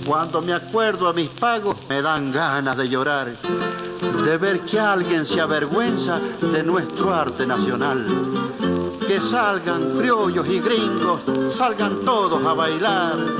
Cuando me acuerdo a mis pagos, me dan ganas de llorar, de ver que alguien se avergüenza de nuestro arte nacional. Que salgan criollos y gringos, salgan todos a bailar.